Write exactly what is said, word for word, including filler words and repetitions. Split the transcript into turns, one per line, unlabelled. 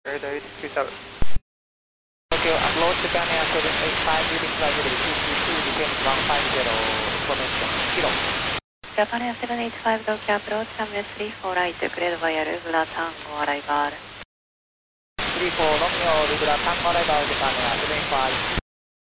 Radar eight three seven. Tokyo, approach Japan Air seven eight five, leading flight level two two two, descent one five zero, information, kilo.
Japan Air seven eight five, Tokyo approach, runway three four right, cleared via regular tango arrival.
three four, Romeo, regular tango arrival, Japan Air seven eight five.